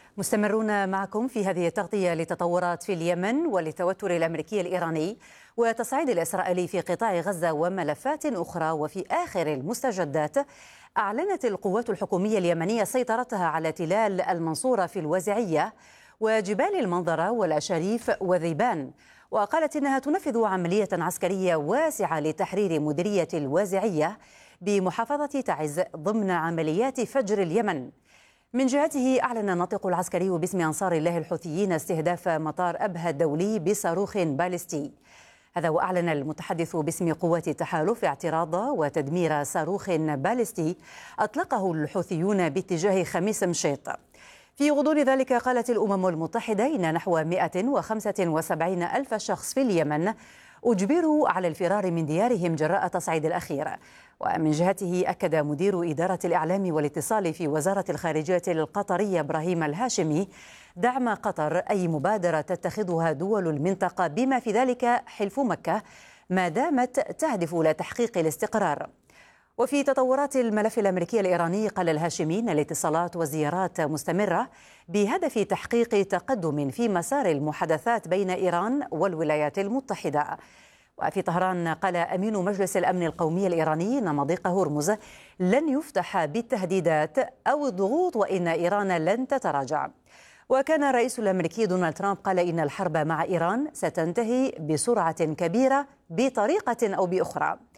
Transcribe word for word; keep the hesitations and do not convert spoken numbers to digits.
مستمرون معكم في هذه التغطية لتطورات في اليمن وللتوتر الأمريكي الإيراني وتصعيد الإسرائيلي في قطاع غزة وملفات أخرى. وفي آخر المستجدات أعلنت القوات الحكومية اليمنية سيطرتها على تلال المنصورة في الوازعية وجبال المنظرة والأشاريف وذيبان، وقالت إنها تنفذ عملية عسكرية واسعة لتحرير مديرية الوازعية بمحافظة تعز ضمن عمليات فجر اليمن. من جهته أعلن الناطق العسكري باسم أنصار الله الحوثيين استهداف مطار أبها الدولي بصاروخ باليستي. هذا وأعلن المتحدث باسم قوات التحالف اعتراض وتدمير صاروخ باليستي أطلقه الحوثيون باتجاه خميس مشيط. في غضون ذلك قالت الأمم المتحدة إن نحو مئة وخمسة وسبعين ألف شخص في اليمن أجبروا على الفرار من ديارهم جراء تصعيد الأخير. ومن جهته أكد مدير إدارة الإعلام والاتصال في وزارة الخارجية القطرية إبراهيم الهاشمي دعم قطر أي مبادرة تتخذها دول المنطقة بما في ذلك حلف مكة ما دامت تهدف إلى تحقيق الاستقرار. وفي تطورات الملف الأمريكي الإيراني قال الهاشمي إن الاتصالات والزيارات مستمرة بهدف تحقيق تقدم في مسار المحادثات بين إيران والولايات المتحدة. وفي طهران قال أمين مجلس الأمن القومي الإيراني إن مضيق هرمز لن يفتح بالتهديدات أو الضغوط وإن إيران لن تتراجع. وكان الرئيس الأمريكي دونالد ترامب قال إن الحرب مع إيران ستنتهي بسرعة كبيرة بطريقة أو بأخرى.